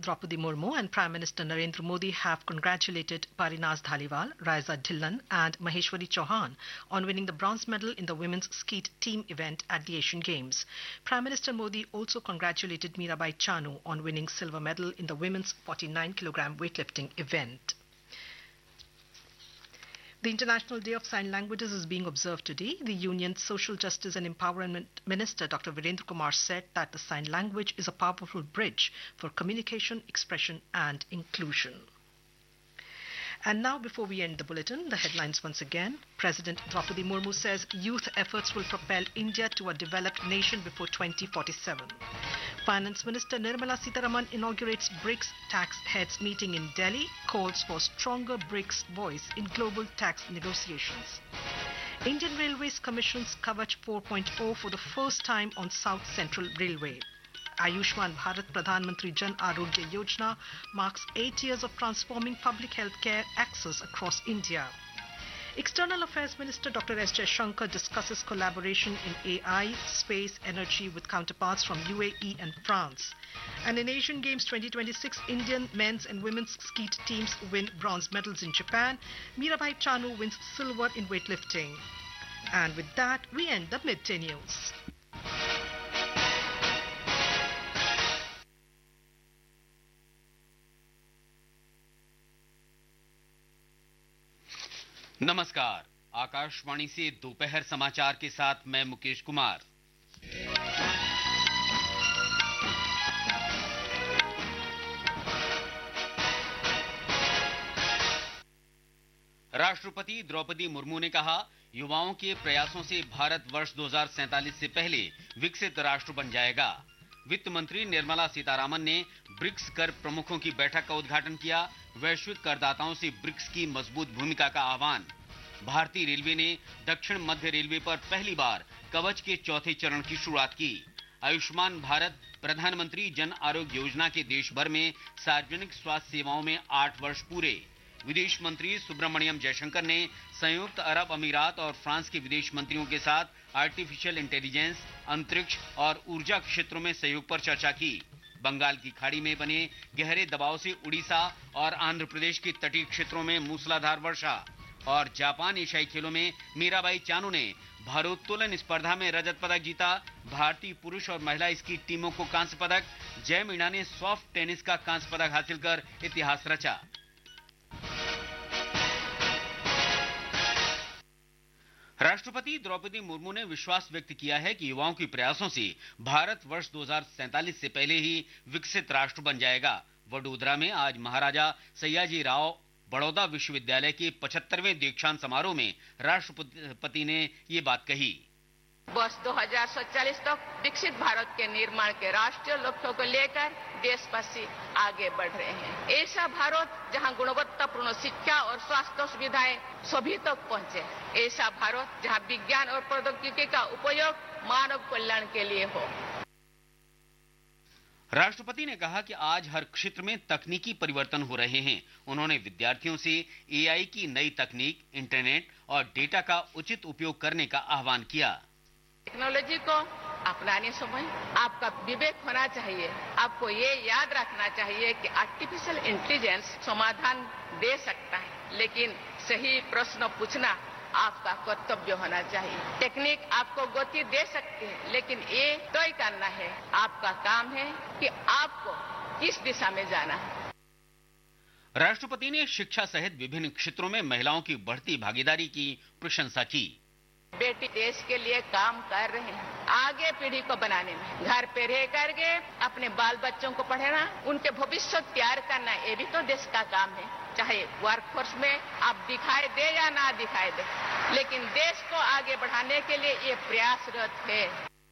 Draupadi Murmu and Prime Minister Narendra Modi have congratulated Parinaz Dhaliwal, Raiza Dhillon and Maheshwari Chauhan on winning the bronze medal in the women's skeet team event at the Asian Games. Prime Minister Modi also congratulated Mirabai Chanu on winning silver medal in the women's 49 kg weightlifting event. The International Day of Sign Languages is being observed today. The Union's Social Justice and Empowerment Minister, Dr. Virendra Kumar, said that the sign language is a powerful bridge for communication, expression and inclusion. And now, before we end the bulletin, the headlines once again. President Draupadi Murmu says youth efforts will propel India to a developed nation before 2047. Finance Minister Nirmala Sitharaman inaugurates BRICS tax heads meeting in Delhi, calls for stronger BRICS voice in global tax negotiations. Indian Railways commissions Kavach 4.0 for the first time on South Central Railway. Ayushman Bharat Pradhan Mantri Jan Arogya Yojana marks 8 years of transforming public health care access across India. External Affairs Minister Dr. S. Jaishankar discusses collaboration in AI, space, energy with counterparts from UAE and France. And in Asian Games 2026, Indian men's and women's skeet teams win bronze medals in Japan. Mirabai Chanu wins silver in weightlifting. And with that, we end the midday news. नमस्कार, आकाशवाणी से दोपहर समाचार के साथ मैं मुकेश कुमार। राष्ट्रपति द्रौपदी मुर्मू ने कहा, युवाओं के प्रयासों से भारत वर्ष 2047 से पहले विकसित राष्ट्र बन जाएगा। वित्त मंत्री निर्मला सीतारामन ने ब्रिक्स कर प्रमुखों की बैठक का उद्घाटन किया। वैश्विक करदाताओं से ब्रिक्स की मजबूत भूमिका का आह्वान। भारतीय रेलवे ने दक्षिण मध्य रेलवे पर पहली बार कवच के चौथे चरण की शुरुआत की। आयुष्मान भारत प्रधानमंत्री जन आरोग्य योजना के देश भर में सार्वजनिक स्वास्थ्य सेवाओं में 8 वर्ष पूरे। विदेश मंत्री सुब्रमण्यम जयशंकर ने संयुक्त अरब अमीरात और फ्रांस के विदेश मंत्रियों के साथ आर्टिफिशियल इंटेलिजेंस, अंतरिक्ष और ऊर्जा क्षेत्रों में सहयोग पर चर्चा की। बंगाल की खाड़ी में बने गहरे दबाव से उड़ीसा और आंध्र प्रदेश के तटीय क्षेत्रों में मूसलाधार वर्षा। और जापान एशियाई खेलों में मीराबाई चानू ने भारोत्तोलन स्पर्धा में रजत पदक जीता। भारतीय पुरुष और महिला स्की टीमों को कांस्य पदक। जय मीणा ने सॉफ्ट टेनिस का कांस्य पदक हासिल कर इतिहास रचा। राष्ट्रपति द्रौपदी मुर्मू ने विश्वास व्यक्त किया है कि युवाओं के प्रयासों से भारत वर्ष 2047 से पहले ही विकसित राष्ट्र बन जाएगा। वडोदरा में आज महाराजा सयाजी राव बड़ौदा विश्वविद्यालय के 75वें दीक्षांत समारोह में राष्ट्रपति ने ये बात कही। वर्ष 2047 तक विकसित भारत के निर्माण के राष्ट्रीय लक्ष्यों को लेकर देशवासी आगे बढ़ रहे हैं। ऐसा भारत जहां गुणवत्तापूर्ण शिक्षा और स्वास्थ्य सुविधाएं सभी तक पहुंचे। ऐसा भारत जहां विज्ञान और प्रौद्योगिकी का उपयोग मानव कल्याण के लिए हो। राष्ट्रपति ने कहा कि आज हर क्षेत्र में तकनीकी परिवर्तन हो रहे हैं। उन्होंने विद्यार्थियों से एआई की नई तकनीक, इंटरनेट और डेटा का उचित उपयोग करने का आह्वान किया। टेक्नोलॉजी को अपनाने समय आपका विवेक होना चाहिए। आपको ये याद रखना चाहिए कि आर्टिफिशियल इंटेलिजेंस समाधान दे सकता है, लेकिन सही प्रश्न पूछना आपका कर्तव्य होना चाहिए। टेक्निक आपको गति दे सकती है, लेकिन ये तय करना है, आपका काम है कि आपको किस दिशा में जाना है। राष्ट्रपति ने शिक्षा सहित विभिन्न क्षेत्रों में महिलाओं की बढ़ती भागीदारी की प्रशंसा की। बेटी देश के लिए काम कर रहे हैं, आगे पीढ़ी को बनाने में। घर पे रह करके अपने बाल बच्चों को पढ़ाना, उनके भविष्य तैयार करना, ये भी तो देश का काम है। चाहे वर्कफोर्स में आप दिखाई दे या ना दिखाई दे, लेकिन देश को आगे बढ़ाने के लिए ये प्रयासरत है।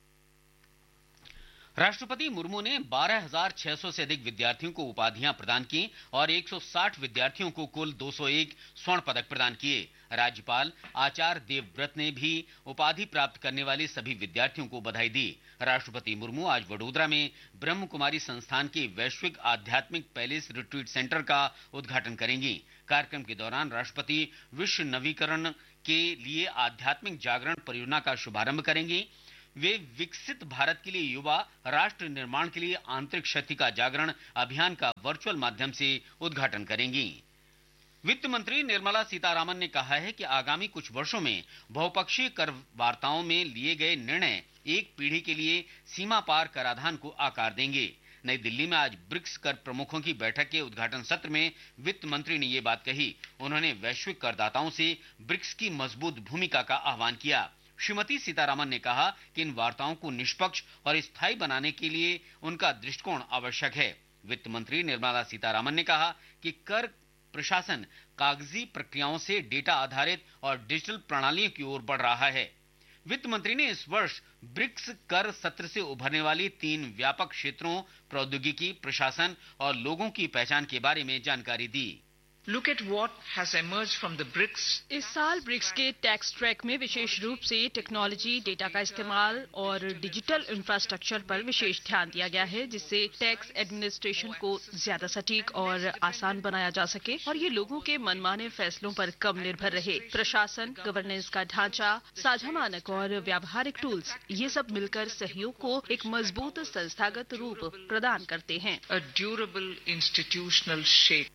राष्ट्रपति मुर्मू ने 12,600 से अधिक विद्यार्थियों को उपाधियां प्रदान की और 160 विद्यार्थियों को कुल 201 स्वर्ण पदक प्रदान किए। राज्यपाल आचार्य देवव्रत ने भी उपाधि प्राप्त करने वाले सभी विद्यार्थियों को बधाई दी। राष्ट्रपति मुर्मू आज वडोदरा में ब्रह्म कुमारी संस्थान के वैश्विक आध्यात्मिक पैलेस रिट्रीट सेंटर का उद्घाटन करेंगी। कार्यक्रम के दौरान राष्ट्रपति विश्व नवीकरण के लिए आध्यात्मिक जागरण परियोजना का शुभारंभ करेंगी। वे विकसित भारत के लिए युवा राष्ट्र निर्माण के लिए आंतरिक शक्ति का जागरण अभियान का वर्चुअल माध्यम से उद्घाटन करेंगी। वित्त मंत्री निर्मला सीतारामन ने कहा है कि आगामी कुछ वर्षों में बहुपक्षीय कर वार्ताओं में लिए गए निर्णय एक पीढ़ी के लिए सीमा पार कराधान को आकार देंगे। नई दिल्ली में आज ब्रिक्स कर प्रमुखों की बैठक के उद्घाटन सत्र में वित्त मंत्री ने ये बात कही। उन्होंने वैश्विक करदाताओं से ब्रिक्स की मजबूत भूमिका का आह्वान किया। श्रीमती सीतारामन ने कहा कि इन वार्ताओं को निष्पक्ष और स्थायी बनाने के लिए उनका दृष्टिकोण आवश्यक है। वित्त मंत्री निर्मला सीतारामन ने कहा कि कर प्रशासन कागजी प्रक्रियाओं से डेटा आधारित और डिजिटल प्रणालियों की ओर बढ़ रहा है। वित्त मंत्री ने इस वर्ष ब्रिक्स कर सत्र से उभरने वाली 3 व्यापक क्षेत्रों प्रौद्योगिकी, प्रशासन और लोगों की पहचान के बारे में जानकारी दी। Look at what has emerged from the BRICS. इस साल ब्रिक्स के टैक्स ट्रैक में विशेष रूप से टेक्नोलॉजी, डेटा का इस्तेमाल और डिजिटल इंफ्रास्ट्रक्चर पर विशेष ध्यान दिया गया है, जिससे टैक्स एडमिनिस्ट्रेशन को ज्यादा सटीक और आसान बनाया जा सके और ये लोगों के मनमाने फैसलों पर कम निर्भर रहे। प्रशासन, गवर्नेंस का ढांचा, साझा मानक और व्यावहारिक टूल्स, ये सब मिलकर सहयोग को एक मजबूत संस्थागत रूप प्रदान करते हैं। A durable institutional shape.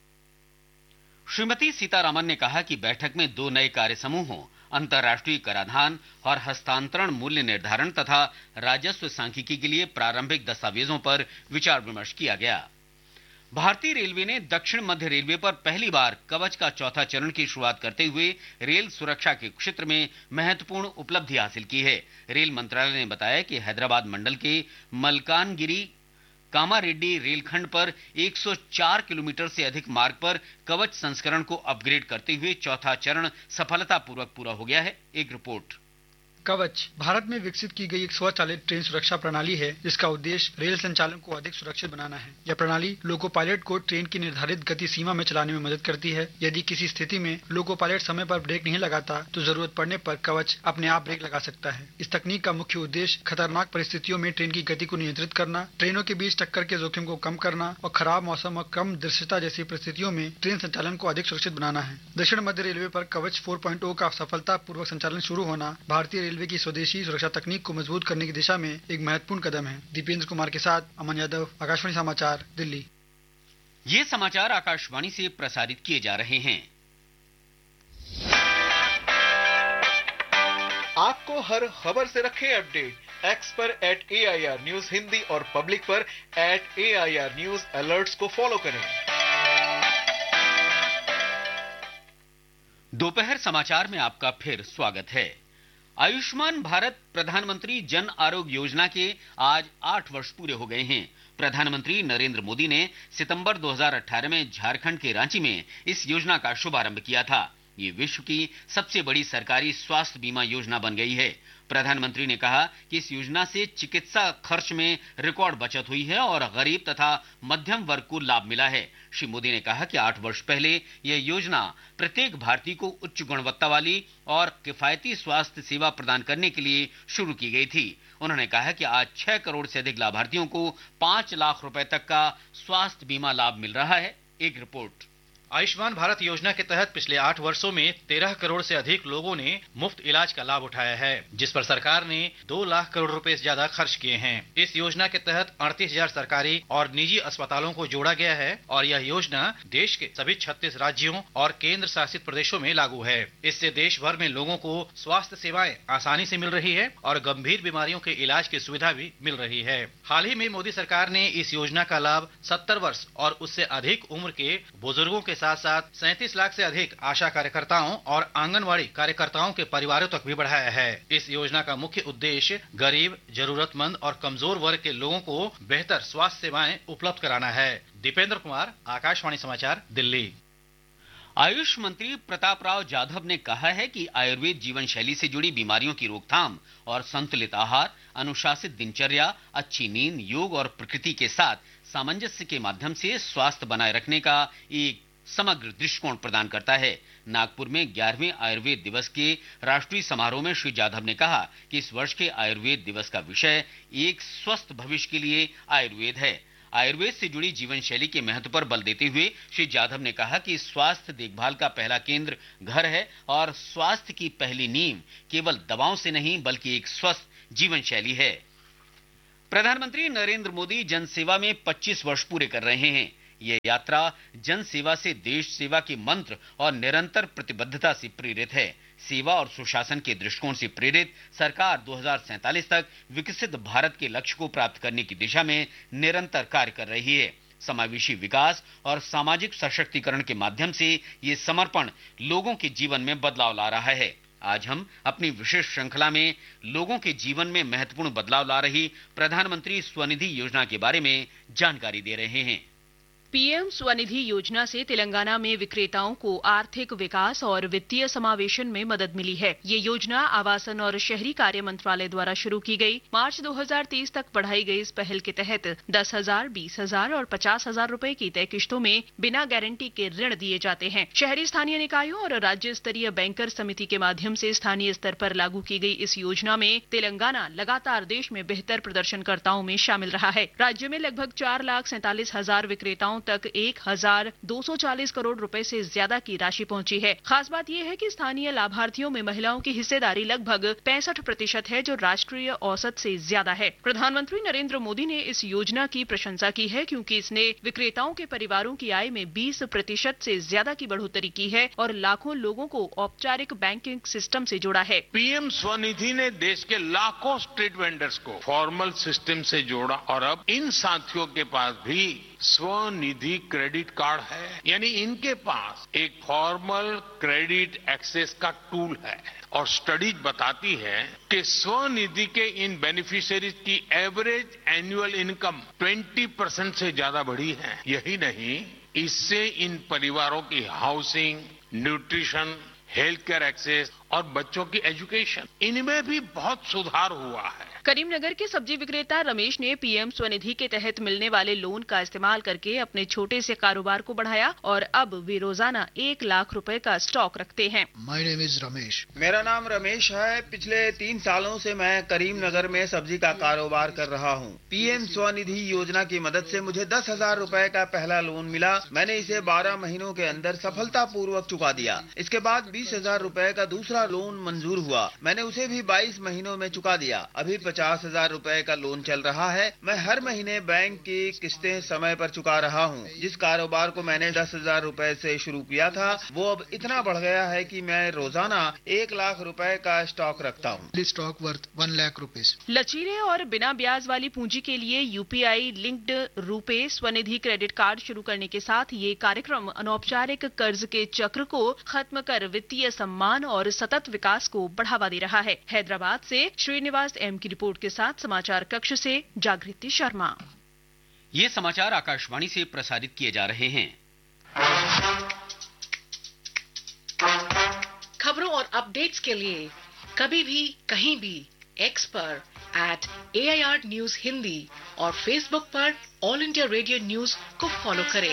Shrimati Sitharaman ने कहा कि बैठक में 2 नए कार्य समूहों, अंतर्राष्ट्रीय कराधान और हस्तांतरण मूल्य निर्धारण तथा राजस्व सांख्यिकी के लिए प्रारंभिक दस्तावेजों पर विचार विमर्श किया गया। भारतीय रेलवे ने दक्षिण मध्य रेलवे पर पहली बार कवच का चौथा चरण की शुरुआत करते हुए रेल सुरक्षा के क्षेत्र में महत्वपूर्ण उपलब्धि हासिल की है। रेल मंत्रालय ने बताया कि हैदराबाद मंडल के मलकानगिरी कामारेड्डी रेलखंड पर 104 किलोमीटर से अधिक मार्ग पर कवच संस्करण को अपग्रेड करते हुए चौथा चरण सफलतापूर्वक पूरा हो गया है। एक रिपोर्ट। कवच भारत में विकसित की गई एक स्वचालित ट्रेन सुरक्षा प्रणाली है, जिसका उद्देश्य रेल संचालन को अधिक सुरक्षित बनाना है। यह प्रणाली लोको पायलट को ट्रेन की निर्धारित गति सीमा में चलाने में मदद करती है। यदि किसी स्थिति में लोको पायलट समय पर ब्रेक नहीं लगाता, तो जरूरत पड़ने पर कवच अपने आप ब्रेक लगा सकता है। इस तकनीक का मुख्य उद्देश्य खतरनाक परिस्थितियों में ट्रेन की गति को नियंत्रित करना, ट्रेनों के बीच टक्कर के जोखिम को कम करना और खराब मौसम और कम दृश्यता जैसी परिस्थितियों में ट्रेन संचालन को अधिक सुरक्षित बनाना है। दक्षिण मध्य रेलवे पर कवच 4.0 का सफलतापूर्वक संचालन शुरू होना भारतीय रेलवे की स्वदेशी सुरक्षा तकनीक को मजबूत करने की दिशा में एक महत्वपूर्ण कदम है। दीपेंद्र कुमार के साथ अमन यादव, आकाशवाणी समाचार, दिल्ली। ये समाचार आकाशवाणी से प्रसारित किए जा रहे हैं। आपको हर खबर से रखे अपडेट। एक्स पर @AIR न्यूज हिंदी और पब्लिक पर @AIR न्यूज अलर्ट्स को फॉलो करें। दोपहर समाचार में आपका फिर स्वागत है। आयुष्मान भारत प्रधानमंत्री जन आरोग्य योजना के आज 8 वर्ष पूरे हो गए हैं। प्रधानमंत्री नरेंद्र मोदी ने सितंबर 2018 में झारखंड के रांची में इस योजना का शुभारंभ किया था। ये विश्व की सबसे बड़ी सरकारी स्वास्थ्य बीमा योजना बन गई है। प्रधानमंत्री ने कहा कि इस योजना से चिकित्सा खर्च में रिकॉर्ड बचत हुई है और गरीब तथा मध्यम वर्ग को लाभ मिला है। श्री मोदी ने कहा कि 8 वर्ष पहले यह योजना प्रत्येक भारतीय को उच्च गुणवत्ता वाली और किफायती स्वास्थ्य सेवा प्रदान करने के लिए शुरू की गई थी। उन्होंने कहा कि आज 6 करोड़ से अधिक लाभार्थियों को 5 लाख रुपए तक का स्वास्थ्य बीमा लाभ मिल रहा है। एक रिपोर्ट। आयुष्मान भारत योजना के तहत पिछले 8 वर्षों में 13 करोड़ से अधिक लोगों ने मुफ्त इलाज का लाभ उठाया है, जिस पर सरकार ने 2 लाख करोड़ रुपए से ज्यादा खर्च किए हैं। इस योजना के तहत 38,000 सरकारी और निजी अस्पतालों को जोड़ा गया है और यह योजना देश के सभी 36 राज्यों और केंद्र शासित प्रदेशों में लागू है। इससे देश भर में लोगों को स्वास्थ्य सेवाएं आसानी से मिल रही है और गंभीर बीमारियों के इलाज की सुविधा भी मिल रही है। हाल ही में मोदी सरकार ने इस योजना का लाभ 70 वर्ष और उससे अधिक उम्र के बुजुर्गों के साथ साथ 37 लाख से अधिक आशा कार्यकर्ताओं और आंगनवाड़ी कार्यकर्ताओं के परिवारों तक भी बढ़ाया है। इस योजना का मुख्य उद्देश्य गरीब, जरूरतमंद और कमजोर वर्ग के लोगों को बेहतर स्वास्थ्य सेवाएं उपलब्ध कराना है। दीपेंद्र कुमार, आकाशवाणी समाचार, दिल्ली। आयुष मंत्री प्रताप राव जाधव ने कहा है कि आयुर्वेद जीवन शैली से जुड़ी बीमारियों की रोकथाम और संतुलित आहार, अनुशासित दिनचर्या, अच्छी नींद, योग और प्रकृति के साथ सामंजस्य के माध्यम से स्वास्थ्य बनाए रखने का एक समग्र दृष्टिकोण प्रदान करता है। नागपुर में 11वें आयुर्वेद दिवस के राष्ट्रीय समारोह में श्री जाधव ने कहा कि इस वर्ष के आयुर्वेद दिवस का विषय एक स्वस्थ भविष्य के लिए आयुर्वेद है। आयुर्वेद से जुड़ी जीवन शैली के महत्व पर बल देते हुए श्री जाधव ने कहा कि स्वास्थ्य देखभाल का पहला केंद्र घर है और स्वास्थ्य की पहली नींव केवल दवाओं से नहीं बल्कि एक स्वस्थ जीवन शैली है। प्रधानमंत्री नरेंद्र मोदी जन सेवा में 25 वर्ष पूरे कर रहे हैं। ये यात्रा जन सेवा से देश सेवा के मंत्र और निरंतर प्रतिबद्धता से प्रेरित है। सेवा और सुशासन के दृष्टिकोण से प्रेरित सरकार 2047 तक विकसित भारत के लक्ष्य को प्राप्त करने की दिशा में निरंतर कार्य कर रही है। समावेशी विकास और सामाजिक सशक्तिकरण के माध्यम से ये समर्पण लोगों के जीवन में बदलाव ला रहा है। आज हम अपनी विशेष श्रृंखला में लोगों के जीवन में महत्वपूर्ण बदलाव ला रही प्रधानमंत्री स्वनिधि योजना के बारे में जानकारी दे रहे हैं। पीएम स्वनिधि योजना से तेलंगाना में विक्रेताओं को आर्थिक विकास और वित्तीय समावेशन में मदद मिली है। ये योजना आवासन और शहरी कार्य मंत्रालय द्वारा शुरू की गई। मार्च 2030 तक बढ़ाई गई इस पहल के तहत 10,000, 20,000 और 50,000 रुपए की तय किश्तों में बिना गारंटी के ऋण दिए जाते हैं। शहरी स्थानीय निकायों और राज्य स्तरीय बैंकर समिति के माध्यम से स्थानीय स्तर पर लागू की गई इस योजना में तेलंगाना लगातार देश में बेहतर प्रदर्शनकर्ताओं में शामिल रहा है। राज्य में लगभग 4,47,000 विक्रेताओं तक 1,240 करोड़ रुपए से ज्यादा की राशि पहुंची है। खास बात यह है कि स्थानीय लाभार्थियों में महिलाओं की हिस्सेदारी लगभग 65% है, जो राष्ट्रीय औसत से ज्यादा है। प्रधानमंत्री नरेंद्र मोदी ने इस योजना की प्रशंसा की है क्योंकि इसने विक्रेताओं के परिवारों की आय में 20% से ज्यादा की बढ़ोतरी की है और लाखों लोगों को औपचारिक बैंकिंग सिस्टम से जोड़ा है। पीएम स्वनिधि ने देश के लाखों स्ट्रीट वेंडर्स को फॉर्मल सिस्टम से जोड़ा और अब इन साथियों के पास भी स्वनिधि क्रेडिट कार्ड है, यानी इनके पास एक फॉर्मल क्रेडिट एक्सेस का टूल है। और स्टडीज बताती है कि स्वनिधि के इन बेनिफिशियरीज की एवरेज एनुअल इनकम 20% से ज्यादा बढ़ी है। यही नहीं, इससे इन परिवारों की housing, nutrition, health care access और बच्चों की एजुकेशन, इनमें भी बहुत सुधार हुआ है। करीमनगर के सब्जी विक्रेता रमेश ने पीएम स्वनिधि के तहत मिलने वाले लोन का इस्तेमाल करके अपने छोटे से कारोबार को बढ़ाया और अब वे रोजाना 1 लाख रुपए का स्टॉक रखते हैं। My name is Ramesh. मेरा नाम रमेश है। पिछले 3 सालों से मैं करीमनगर में सब्जी का कारोबार कर रहा हूँ। पीएम स्वनिधि योजना की मदद से मुझे 10,000 रुपए का पहला लोन मिला। मैंने इसे 12 महीनों के अंदर सफलतापूर्वक चुका दिया। इसके बाद 20,000 रुपए का दूसरा लोन मंजूर हुआ। मैंने उसे भी 22 महीनों में चुका दिया। अभी 50,000 रुपए का लोन चल रहा है। मैं हर महीने बैंक की किस्तें समय पर चुका रहा हूँ। जिस कारोबार को मैंने 10,000 रुपए से शुरू किया था, वो अब इतना बढ़ गया है कि मैं रोजाना 1 लाख रुपए का स्टॉक रखता हूँ। Stock worth 1 lakh rupees. लचीले और बिना ब्याज वाली पूंजी के लिए UPI linked RuPay Svanidhi credit card शुरू करने के साथ ये कार्यक्रम अनौपचारिक कर्ज के चक्र को खत्म कर वित्तीय सम्मान और सतत विकास को बढ़ावा दे रहा है। हैदराबाद से श्रीनिवास एम की रिपोर्ट के साथ समाचार कक्ष से जागृति शर्मा। ये समाचार आकाशवाणी से प्रसारित किए जा रहे हैं। खबरों और अपडेट्स के लिए कभी भी कहीं भी एक्स पर @AIR न्यूज हिंदी और फेसबुक पर ऑल इंडिया रेडियो न्यूज को फॉलो करें।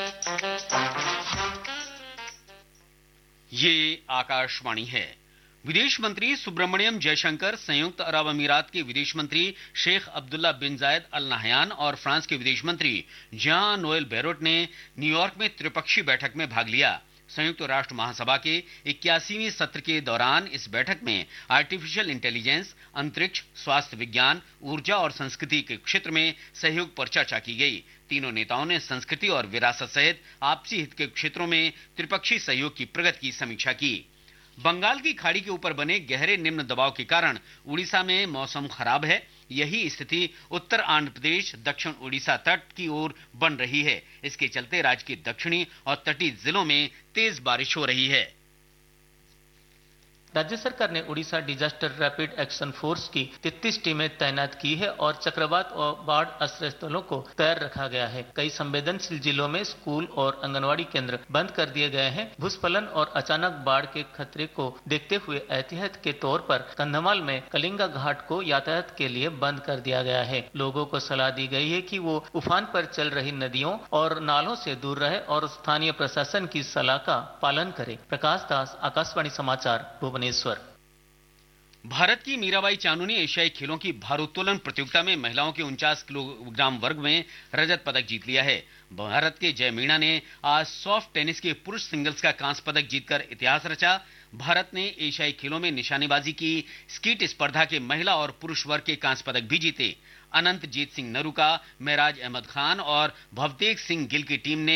ये आकाशवाणी है। विदेश मंत्री सुब्रमण्यम जयशंकर, संयुक्त अरब अमीरात के विदेश मंत्री शेख अब्दुल्ला बिन जायद अल नहयान और फ्रांस के विदेश मंत्री जान नोएल बैरोट ने न्यूयॉर्क में त्रिपक्षीय बैठक में भाग लिया। संयुक्त राष्ट्र महासभा के 81वें सत्र के दौरान इस बैठक में आर्टिफिशियल इंटेलिजेंस, अंतरिक्ष, स्वास्थ्य विज्ञान, ऊर्जा और संस्कृति के क्षेत्र में सहयोग पर चर्चा की गई। तीनों नेताओं ने संस्कृति और विरासत सहित आपसी हित के क्षेत्रों में त्रिपक्षीय सहयोग की प्रगति की समीक्षा की। बंगाल की खाड़ी के ऊपर बने गहरे निम्न दबाव के कारण उड़ीसा में मौसम खराब है। यही स्थिति उत्तर आंध्र प्रदेश, दक्षिण उड़ीसा तट की ओर बन रही है। इसके चलते राज्य के दक्षिणी और तटीय जिलों में तेज बारिश हो रही है। राज्य सरकार ने Orissa disaster rapid action force की 33 टीमें तैनात की है और चक्रवात और बाढ़ आश्रय स्थलों को तैयार रखा गया है। कई संवेदनशील जिलों में स्कूल और आंगनवाड़ी केंद्र बंद कर दिए गए हैं। भूस्खलन और अचानक बाढ़ के खतरे को देखते हुए एहतियात के तौर पर कंधमाल में कलिंगा घाट को यातायात के लिए बंद कर दिया गया है। लोगों को सलाह दी गई है कि वो उफान पर चल रही नदियों और नालों से दूर रहे और स्थानीय प्रशासन की सलाह का पालन करे। प्रकाश दास, आकाशवाणी समाचार, भुवनेश्वर। भारत की मीराबाई चानू ने एशियाई खेलों की भारोत्तोलन प्रतियोगिता में महिलाओं के 49 किलोग्राम वर्ग में रजत पदक जीत लिया है। भारत के जय मीणा ने आज सॉफ्ट टेनिस के पुरुष सिंगल्स का कांस्य पदक जीतकर इतिहास रचा। भारत ने एशियाई खेलों में निशानेबाजी की स्कीट स्पर्धा के महिला और पुरुष वर्ग के कांस्य पदक भी जीते। अनंतजीत सिंह नरूका, मेराज अहमद खान और भवतेज सिंह गिल की टीम ने